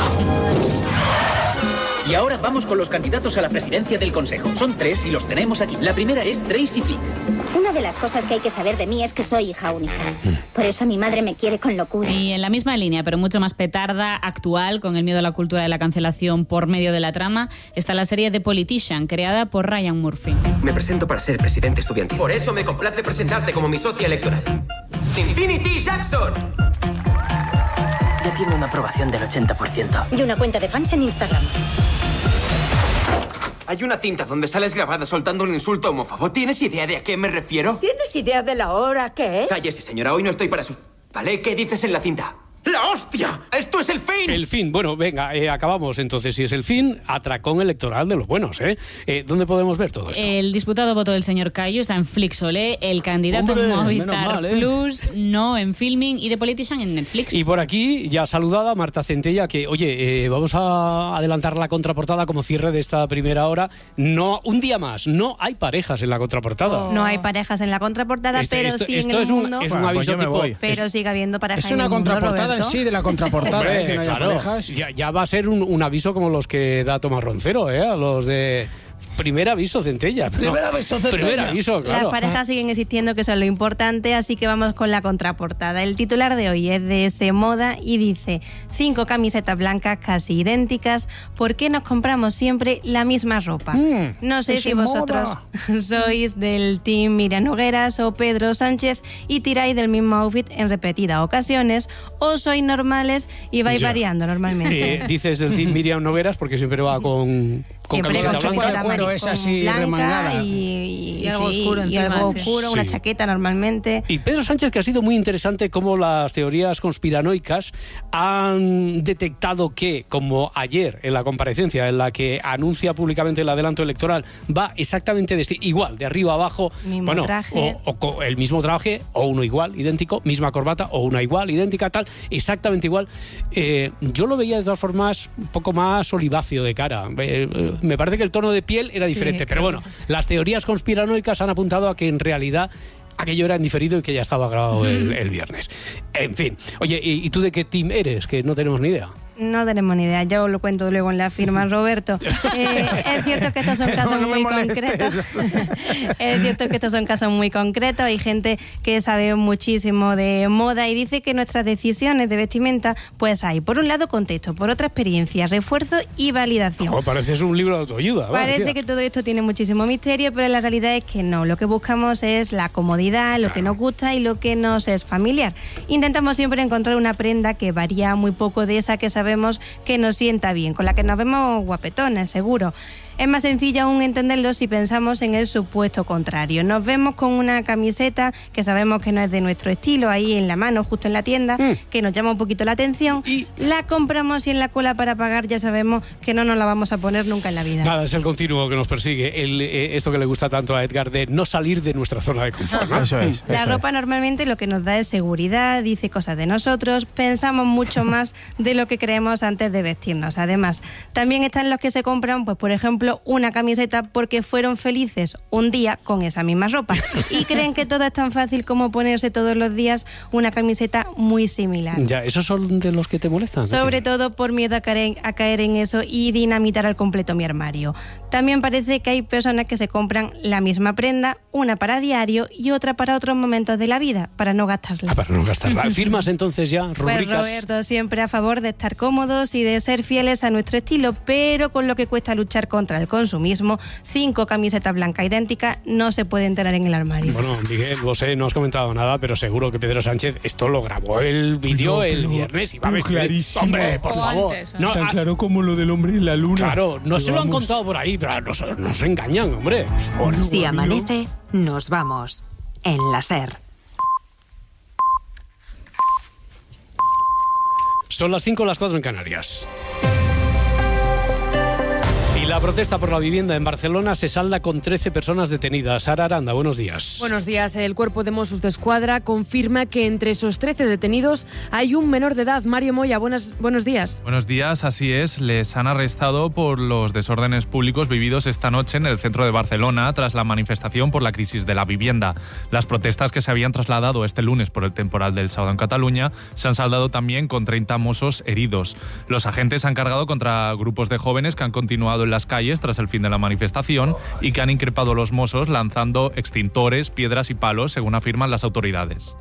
Y ahora vamos con los candidatos a la presidencia del Consejo. Son tres y los tenemos aquí. La primera es Tracy Flick. Una de las cosas que hay que saber de mí es que soy hija única. Por eso mi madre me quiere con locura. Y en la misma línea, pero mucho más petarda, actual, con el miedo a la cultura de la cancelación por medio de la trama, está la serie The Politician, creada por Ryan Murphy. Me presento para ser presidente estudiantil. Por eso me complace presentarte como mi socia electoral. ¡Infinity Jackson! Ya tiene una aprobación del ochenta por ciento. Y una cuenta de fans en Instagram. Hay una cinta donde sales grabada soltando un insulto homófobo. ¿Tienes idea de a qué me refiero? ¿Tienes idea de la hora que? Cállese, señora. Hoy no estoy para sus... ¿Vale? ¿Qué dices en la cinta? ¡La hostia! ¡Esto es el fin! El fin. Bueno, venga, eh, acabamos entonces. Si es el fin, atracón electoral de los buenos, ¿eh? eh ¿Dónde podemos ver todo esto? El disputado voto del señor Cayo está en Flixolé, el candidato Hombre, Movistar mal, ¿eh? Plus, no en Filming, y The Politician en Netflix. Y por aquí, ya saludada, Marta Centella, que, oye, eh, vamos a adelantar la contraportada como cierre de esta primera hora. No, un día más, no hay parejas en la contraportada. No hay parejas en la contraportada, Este- pero esto- sí esto en el es un- mundo. es un Bueno, pues aviso yo me tipo- voy. Pero es- sigue habiendo parejas Es en una el mundo, contraportada en Roberto. sí de la contraportada, Hombre, ¿eh? Que no haya claro, parejas. ya, ya va a ser un, un aviso como los que da Tomás Roncero, ¿eh? A los de... Primer aviso, Centella. Primer aviso, Centella. Primer aviso, claro. Las parejas siguen existiendo, que eso es lo importante, así que vamos con la contraportada. El titular de hoy es de ese Moda y dice: cinco camisetas blancas casi idénticas, ¿por qué nos compramos siempre la misma ropa? Mm, no sé ese si vosotros Moda. sois del team Miriam Nogueras o Pedro Sánchez y tiráis del mismo outfit en repetidas ocasiones, o sois normales y vais Ya. variando normalmente. Eh, dices del team Miriam Nogueras porque siempre va con, con Siempre camiseta con blanca. chaqueta cuero, esa así, blanca remangada. y, Y algo sí, oscuro y encima, algo sí. oscuro, una Sí. chaqueta normalmente. Y Pedro Sánchez, que ha sido muy interesante cómo las teorías conspiranoicas han detectado que, como ayer en la comparecencia en la que anuncia públicamente el adelanto electoral, va exactamente de este- igual, de arriba a abajo, Mismo bueno, traje. O, o co- el mismo traje, o uno igual, idéntico, misma corbata, o una igual, idéntica, tal, exactamente igual. Eh, yo lo veía de todas formas un poco más oliváceo de cara. Eh, eh, me parece que el tono de piel era Sí, diferente, pero creo bueno, las teorías conspiranoicas han apuntado a que en realidad aquello era en diferido y que ya estaba grabado el, el viernes. En fin. Oye, ¿y, y tú de qué team eres? Que no tenemos ni idea. No tenemos ni idea, yo lo cuento luego en la firma, Roberto. Eh, es cierto que estos son casos No, no me muy molestes. concretos. Es cierto que estos son casos muy concretos. Hay gente que sabe muchísimo de moda y dice que nuestras decisiones de vestimenta, pues hay, por un lado, contexto, por otra, experiencia, refuerzo y validación. Oh, pareces un libro de autoayuda. vale, Parece tía. que todo esto tiene muchísimo misterio, pero la realidad es que no. Lo que buscamos es la comodidad, lo que nos gusta y lo que nos es familiar. Intentamos siempre encontrar una prenda que varía muy poco de esa que sabemos que nos sienta bien, con la que nos vemos guapetones, seguro. Es más sencillo aún entenderlo si pensamos en el supuesto contrario. Nos vemos con una camiseta que sabemos que no es de nuestro estilo, ahí en la mano, justo en la tienda, que nos llama un poquito la atención, la compramos y en la cola para pagar ya sabemos que no nos la vamos a poner nunca en la vida. Nada, es el continuo que nos persigue. El, eh, esto que le gusta tanto a Edgar, de no salir de nuestra zona de confort, ¿no? Eso es. La eso ropa normalmente lo que nos da es seguridad, dice cosas de nosotros, pensamos mucho más de lo que creemos antes de vestirnos. Además, también están los que se compran, pues por ejemplo, ejemplo, una camiseta porque fueron felices un día con esa misma ropa y creen que todo es tan fácil como ponerse todos los días una camiseta muy similar. Ya, ¿esos son de los que te molestan? Sobre todo por miedo a caer, a caer en eso y dinamitar al completo mi armario. También parece que hay personas que se compran la misma prenda, una para diario y otra para otros momentos de la vida, para no gastarla. Ah, para no gastarla. ¿Firmas entonces ya? Pues Roberto, siempre a favor de estar cómodos y de ser fieles a nuestro estilo, pero con lo que cuesta luchar contra el consumismo, cinco camisetas blancas idénticas no se pueden tener en el armario. Bueno, Miguel, vos eh, no has comentado nada, pero seguro que Pedro Sánchez esto lo grabó el vídeo no, el viernes y va a ver clarísimo. Hombre, por favor. Antes, ¿no? Tan claro como lo del hombre en la luna. Claro, no se lo han contado por ahí, pero nos, nos engañan, hombre. Oh, no, si amanece, nos vamos. En la SER. Son las cinco, las cuatro en Canarias. Y la protesta por la vivienda en Barcelona se salda con trece personas detenidas. Sara Aranda, buenos días. Buenos días. El Cuerpo de Mossos d'Esquadra confirma que entre esos trece detenidos hay un menor de edad. Mario Moya, buenas, buenos días. Buenos días, así es. Les han arrestado por los desórdenes públicos vividos esta noche en el centro de Barcelona tras la manifestación por la crisis de la vivienda. Las protestas que se habían trasladado este lunes por el temporal del sábado en Cataluña se han saldado también con treinta mossos heridos. Los agentes han cargado contra grupos de jóvenes que han continuado en la las calles tras el fin de la manifestación y que han increpado a los mossos lanzando extintores, piedras y palos, según afirman las autoridades.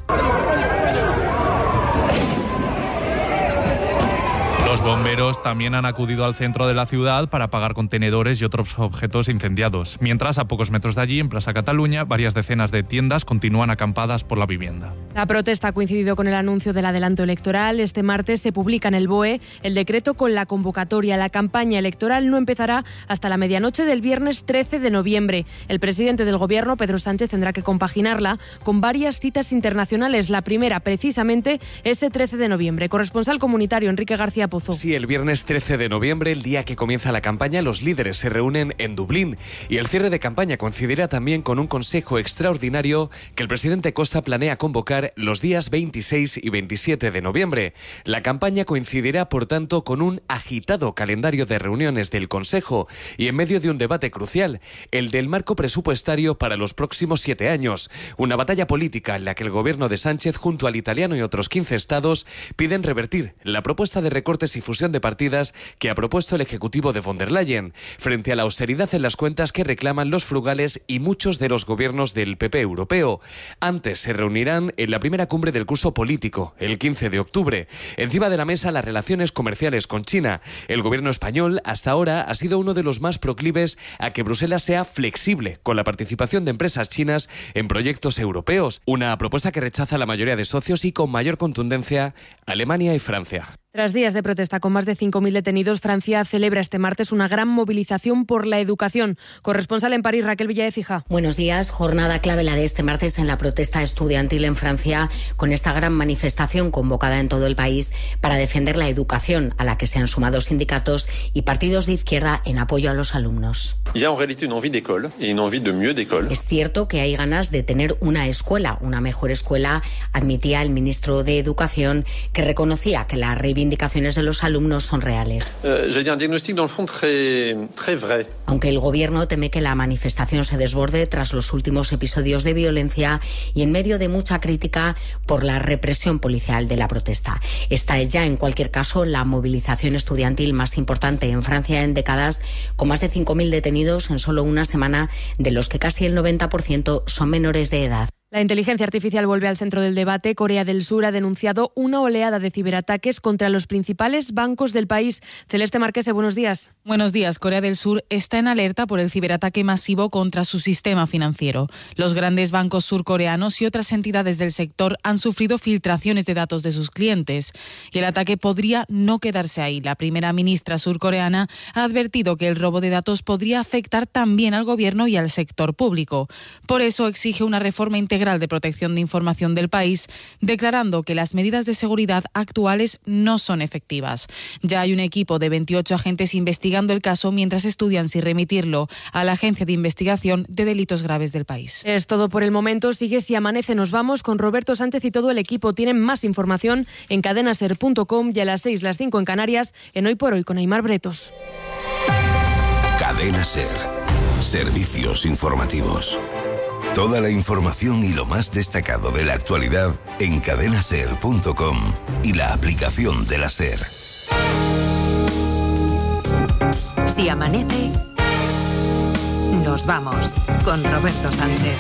Los bomberos también han acudido al centro de la ciudad para apagar contenedores y otros objetos incendiados. Mientras, a pocos metros de allí, en Plaza Cataluña, varias decenas de tiendas continúan acampadas por la vivienda. La protesta ha coincidido con el anuncio del adelanto electoral. Este martes se publica en el B O E el decreto con la convocatoria. La campaña electoral no empezará hasta la medianoche del viernes trece de noviembre. El presidente del Gobierno, Pedro Sánchez, tendrá que compaginarla con varias citas internacionales. La primera, precisamente, ese trece de noviembre. Corresponsal comunitario Enrique García Pozo. Sí, el viernes trece de noviembre, el día que comienza la campaña, los líderes se reúnen en Dublín y el cierre de campaña coincidirá también con un consejo extraordinario que el presidente Costa planea convocar los días veintiséis y veintisiete de noviembre. La campaña coincidirá, por tanto, con un agitado calendario de reuniones del Consejo y en medio de un debate crucial, el del marco presupuestario para los próximos siete años. Una batalla política en la que el gobierno de Sánchez, junto al italiano y otros quince estados, piden revertir la propuesta de recortes y fusión de partidas que ha propuesto el Ejecutivo de von der Leyen, frente a la austeridad en las cuentas que reclaman los frugales y muchos de los gobiernos del P P europeo. Antes se reunirán en la primera cumbre del curso político, el quince de octubre. Encima de la mesa, las relaciones comerciales con China. El gobierno español, hasta ahora, ha sido uno de los más proclives a que Bruselas sea flexible con la participación de empresas chinas en proyectos europeos. Una propuesta que rechaza la mayoría de socios y con mayor contundencia Alemania y Francia. Tras días de protesta con más de cinco mil detenidos, Francia celebra este martes una gran movilización por la educación. Corresponsal en París, Raquel Villaécija. Buenos días. Jornada clave la de este martes en la protesta estudiantil en Francia, con esta gran manifestación convocada en todo el país para defender la educación, a la que se han sumado sindicatos y partidos de izquierda en apoyo a los alumnos. Es cierto que hay ganas de tener una escuela, una mejor escuela, admitía el ministro de Educación, que reconocía que la reivindicación indicaciones de los alumnos son reales. Aunque el gobierno teme que la manifestación se desborde tras los últimos episodios de violencia y en medio de mucha crítica por la represión policial de la protesta. Esta es ya, en cualquier caso, la movilización estudiantil más importante en Francia en décadas, con más de cinco mil detenidos en solo una semana, de los que casi el noventa por ciento son menores de edad. La inteligencia artificial vuelve al centro del debate. Corea del Sur ha denunciado una oleada de ciberataques contra los principales bancos del país. Celeste Marquese, buenos días. Buenos días. Corea del Sur está en alerta por el ciberataque masivo contra su sistema financiero. Los grandes bancos surcoreanos y otras entidades del sector han sufrido filtraciones de datos de sus clientes. Y el ataque podría no quedarse ahí. La primera ministra surcoreana ha advertido que el robo de datos podría afectar también al gobierno y al sector público. Por eso exige una reforma integral de protección de información del país, declarando que las medidas de seguridad actuales no son efectivas. Ya hay un equipo de veintiocho agentes investigando el caso mientras estudian si remitirlo a la Agencia de Investigación de Delitos Graves del país. Es todo por el momento. Sigue Si Amanece. Nos vamos con Roberto Sánchez y todo el equipo. Tienen más información en cadenaser punto com y a las seis, las cinco en Canarias, en Hoy por Hoy con Aimar Bretos. Cadena Ser. Servicios informativos. Toda la información y lo más destacado de la actualidad en cadena ser punto com y la aplicación de la SER. Si amanece, nos vamos con Roberto Sánchez.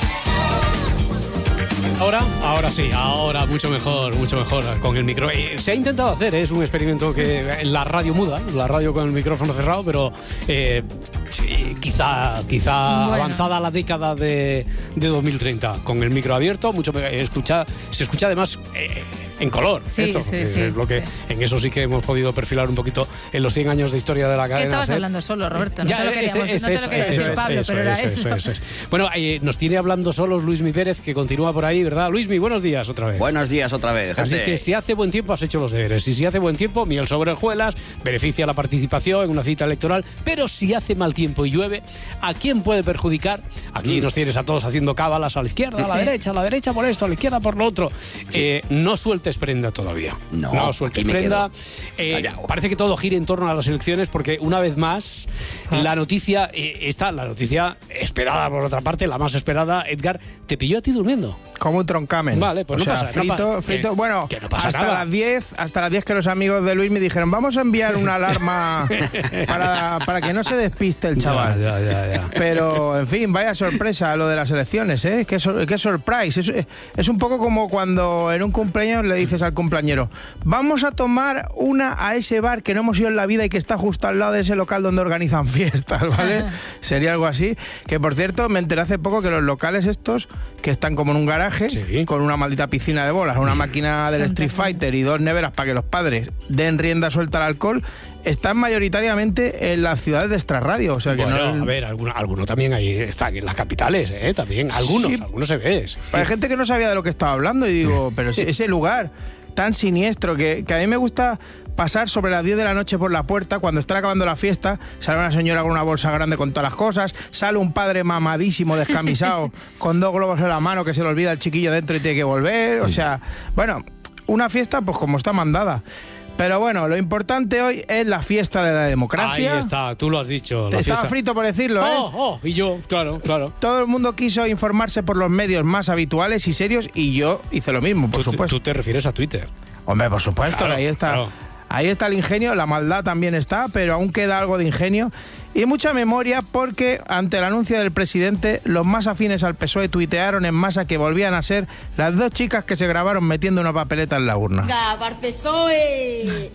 Ahora, ahora sí, ahora mucho mejor, mucho mejor con el micro. Eh, se ha intentado hacer, ¿eh? Es un experimento que la radio muda, la radio con el micrófono cerrado, pero eh, sí, quizá, quizá bueno. avanzada la década de, de dos mil treinta, con el micro abierto, mucho eh, escucha, se escucha además eh, en color. Sí, esto, sí, que sí, es lo que sí. En eso sí que hemos podido perfilar un poquito en los cien años de historia de la cadena. ¿Qué estabas SER. hablando solo, Roberto? No Ya, te lo ese- queríamos, ese- no te lo querías ese- decir, Pablo, eso, pero era eso, eso. eso, eso. Bueno, eh, nos tiene hablando solos Luismi Pérez, que continúa por ahí, ¿verdad? Luismi, buenos días otra vez. Buenos días otra vez, Así gente. que si hace buen tiempo has hecho los deberes. Y si hace buen tiempo, miel sobre hojuelas, beneficia la participación en una cita electoral. Pero si hace mal tiempo y llueve, ¿a quién puede perjudicar? Aquí nos tienes a todos haciendo cábalas a la izquierda, a la Sí. derecha, a la derecha por esto, a la izquierda por lo otro. Eh, no sueltes prenda todavía. No, no sueltes aquí me prenda. quedo. Eh, Callao. parece que todo gira en torno a las elecciones porque una vez más la noticia, eh, esta, la noticia esperada por otra parte, la más esperada, Edgar, te pilló a ti durmiendo. Como un troncamen. Vale, pues o no sea, pasa- no frito, pa- frito. que- bueno, que no pasa hasta nada. las diez, hasta las diez que los amigos de Luis me dijeron, vamos a enviar una alarma para, para que no se despiste el chaval. Ya, ya, ya, ya. Pero, en fin, vaya sorpresa lo de las elecciones, ¿eh? Qué, sor- qué surprise. Es, es un poco como cuando en un cumpleaños le dices al cumpleañero, vamos a tomar una a ese bar que no hemos ido en la vida y que está justo al lado de ese local donde organizan fiestas, ¿vale? Sería algo así. Que, por cierto, me enteré hace poco que los locales estos, que están como en un garaje, con una maldita piscina de bolas, una máquina del Street Fighter y dos neveras para que los padres den rienda suelta al alcohol, están mayoritariamente en las ciudades de extrarradio. O sea que Bueno, no, a ver, alguno, alguno también ahí está, en las capitales, ¿eh? También, algunos, Sí. algunos se ves. hay gente que no sabía de lo que estaba hablando y digo, pero si ese lugar tan siniestro que, que a mí me gusta pasar sobre las diez de la noche por la puerta cuando están acabando la fiesta, sale una señora con una bolsa grande con todas las cosas, sale un padre mamadísimo, descamisado, con dos globos en la mano que se le olvida el chiquillo dentro y tiene que volver, o sea, bueno, una fiesta pues como está mandada. Pero bueno, lo importante hoy es la fiesta de la democracia. Ahí está, tú lo has dicho. La Estaba fiesta. frito por decirlo, ¿eh? Oh, oh, y yo, claro, claro. Todo el mundo quiso informarse por los medios más habituales y serios y yo hice lo mismo, por Tú, supuesto. tú te refieres a Twitter. Hombre, por supuesto, Claro, ahí está. claro. Ahí está el ingenio, la maldad también está, pero aún queda algo de ingenio y mucha memoria porque ante el anuncio del presidente, los más afines al P S O E tuitearon en masa que volvían a ser las dos chicas que se grabaron metiendo una papeleta en la urna. Venga, para el P S O E.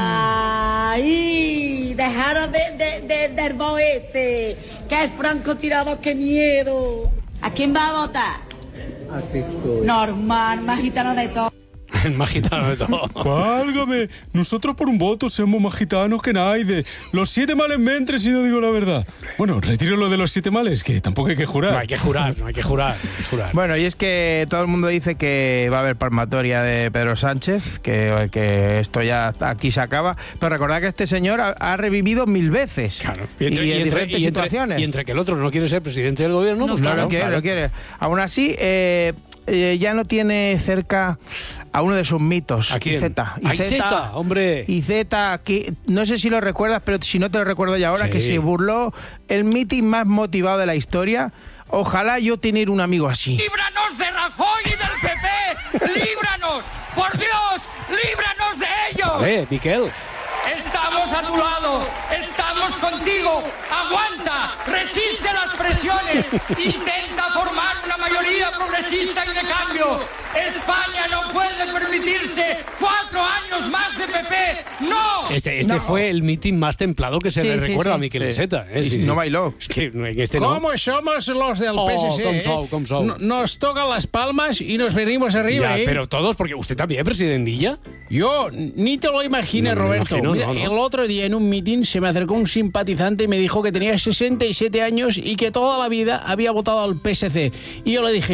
Ahí, dejaros de, de, de, del bo ese, que es francotirador, qué miedo. ¿A quién va a votar? Al P S O E. Normal, más gitano de todo. El más gitano de todo. Válgame, nosotros por un voto somos más gitanos que nadie. Los siete males me entren si no digo la verdad. Bueno, retiro lo de los siete males, que tampoco hay que jurar. No hay que jurar, no hay que jurar, no hay que jurar. Bueno, y es que todo el mundo dice que va a haber palmatoria de Pedro Sánchez, que, que esto ya está- aquí se acaba, pero recordad que este señor ha, ha revivido mil veces. Claro. Y, en diferentes y entre- situaciones. y entre que el otro no quiere ser presidente del gobierno, No, pues no claro, lo quiere, claro. lo quiere. Aún así, eh, eh, ya no tiene cerca a uno de sus mitos. ¿A quién? Izeta. ¡A Izeta, hombre! Izeta, que no sé si lo recuerdas, pero si no te lo recuerdo ya ahora, Sí. que se burló el mitin más motivado de la historia. Ojalá yo tener un amigo así. ¡Líbranos de Rajoy y del P P! ¡Líbranos! ¡Por Dios! ¡Líbranos de ellos! Vale, Miquel. Estamos a tu lado, estamos contigo. Aguanta, resiste las presiones, intenta formar una mayoría progresista y de cambio. España no puede permitirse cuatro años más de P P. ¡No! Este, este No. fue el mitin más templado que se Sí, le sí, recuerda sí. a Miquel Sí. Iceta. ¿eh? Y Sí, no sí. bailó. Es que en este no. ¿Cómo somos los del Oh, P S C? com eh? sou, com sou. No- Nos tocan las palmas y nos venimos arriba. Ya, ¿eh? pero todos, porque usted también, presidentilla. Yo ni te lo imagines, No me lo Roberto. imagino, Mira, no, no. El otro día en un mitin se me acercó un simpatizante y me dijo que tenía sesenta y siete años y que toda la vida había votado al P S C. Y yo le dije,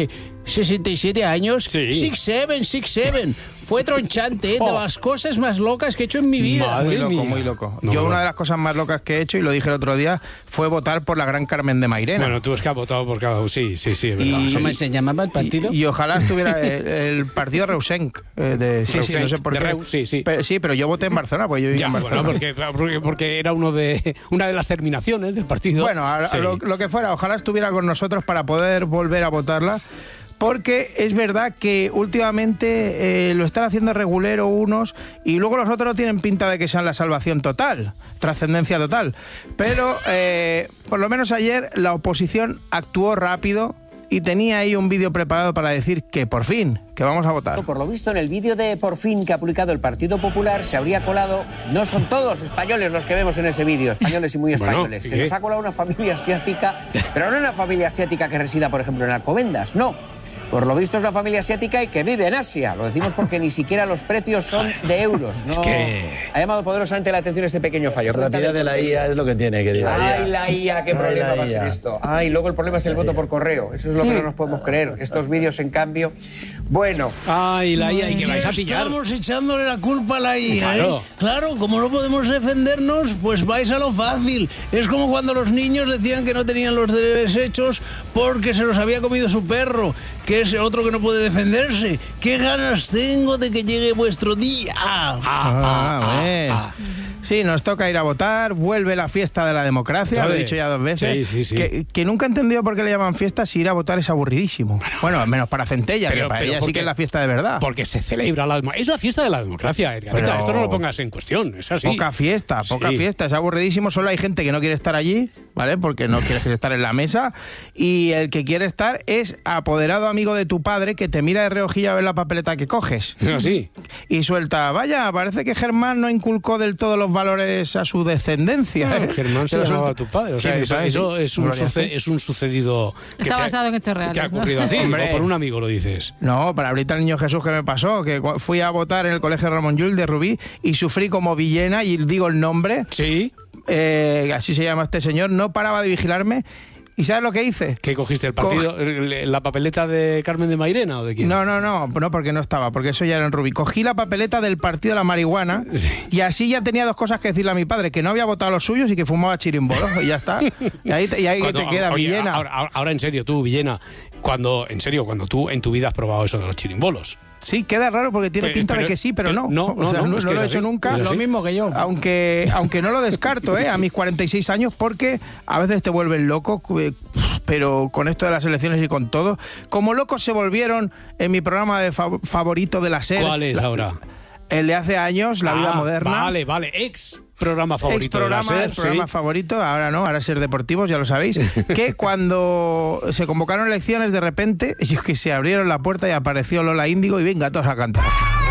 sesenta y siete años. Sí. Six Seven, Six Seven. Fue tronchante, ¿eh? De Oh. las cosas más locas que he hecho en mi vida. Madre Muy loco, mía. muy loco. No, Yo no. una de las cosas más locas que he hecho, y lo dije el otro día, fue votar por la gran Carmen de Mairena. Bueno, tú es que has votado por cada uno. Sí, sí, sí, es verdad. Y- Sí. ¿Cómo se llamaba el partido? Y, y ojalá estuviera el, el partido Reusenc. eh, de, sí, sí, Reusenc, no sé por de qué. Reus, sí, sí. Pero, sí, pero yo voté en Barcelona, pues yo vivía Ya, en Barcelona. bueno, porque, porque, porque era uno de, una de las terminaciones del partido. Bueno, a- a Sí. lo, lo que fuera, ojalá estuviera con nosotros para poder volver a votarla. Porque es verdad que últimamente eh, lo están haciendo regulero unos y luego los otros no tienen pinta de que sean la salvación total, trascendencia total. Pero eh, por lo menos ayer la oposición actuó rápido y tenía ahí un vídeo preparado para decir que por fin, que vamos a votar. Por lo visto, en el vídeo de Por fin que ha publicado el Partido Popular se habría colado, no son todos españoles los que vemos en ese vídeo, españoles y muy Bueno, españoles. ¿y Se qué? nos ha colado una familia asiática, pero no una familia asiática que resida, por ejemplo, en Alcobendas, no. Por lo visto es una familia asiática y que vive en Asia. Lo decimos porque ni siquiera los precios son de euros. No. Es que- Ha llamado poderosamente la atención este pequeño fallo. La rapidez de la I A es lo que tiene, querida. Ay, la I A, qué Ay, problema la va a ser I A. esto. Ay, luego el problema es el voto por correo. Eso es lo que no nos podemos creer. Estos vídeos, en cambio, bueno. Ay, la I A, y que vais a pillar. Estamos echándole la culpa a la I A, Claro. ¿eh? Claro, como no podemos defendernos, pues vais a lo fácil. Es como cuando los niños decían que no tenían los deberes hechos porque se los había comido su perro, que es otro que no puede defenderse. ¿Qué ganas tengo de que llegue vuestro día? Ah, bueno. Sí, nos toca ir a votar, vuelve la fiesta de la democracia, ¿Sabe? lo he dicho ya dos veces. Sí, sí, sí. Que, que nunca he entendido por qué le llaman fiesta si ir a votar es aburridísimo. Bueno, menos para Centella, Pero- que para pero ella sí porque- que es la fiesta de verdad. Porque se celebra la democracia. Es la fiesta de la democracia, Edgarita. Pero- Esto no lo pongas en cuestión, es así. Poca fiesta, poca Sí. fiesta, es aburridísimo, solo hay gente que no quiere estar allí, ¿vale? Porque no quieres estar en la mesa, y el que quiere estar es apoderado amigo de tu padre que te mira de reojillo a ver la papeleta que coges. Así. Y suelta, vaya, parece que Germán no inculcó del todo los valores a su descendencia. Ah, ¿eh? Germán se lo llamaba a suelta. tu padre. O Sí, sea, mi eso, padre, eso sí. es, un Gloria suce- a ti. es un sucedido que Está te ha- basado en hechos reales. que ha ¿no? ocurrido a ti, Hombre. o por un amigo lo dices. No, para ahorita el niño Jesús que me pasó, que cu- fui a votar en el colegio Ramón Llull de Rubí y sufrí como villena, y digo el nombre. Sí. Eh, así se llama este señor, no paraba de vigilarme. ¿Y sabes lo que hice? ¿Qué cogiste? ¿El partido, el- la papeleta de Carmen de Mairena o de quién? No, no, no, no, porque no estaba, porque eso ya era en Rubí. Cogí la papeleta del partido de la marihuana y así ya tenía dos cosas que decirle a mi padre, que no había votado los suyos y que fumaba chirimbolos, y ya está. Y ahí, te- y ahí Cuando- te queda, oye, Villena. Ahora, ahora- ahora en serio, tú, Villena, cuando, en serio, cuando tú en tu vida has probado eso de los chirimbolos. Sí, queda raro porque tiene Pero- pinta pero- de que sí, pero pero no. no, O sea, no, no, no, es no que lo he es hecho así, nunca. es Lo así. mismo que yo. Aunque, aunque no lo descarto, ¿eh? A mis cuarenta y seis años, porque a veces te vuelven loco, eh, pero con esto de las elecciones y con todo. Como locos se volvieron en mi programa de fav- favorito de la serie. ¿Cuál es ahora? El de hace años, La Vida Ah, Moderna. Vale, vale. Ex programa Ex favorito programa, de la el SER, programa sí. favorito, ahora no, ahora Ser Deportivos, ya lo sabéis, que cuando se convocaron elecciones, de repente, yo que se abrieron la puerta y apareció Lola Índigo y venga, todos a cantar.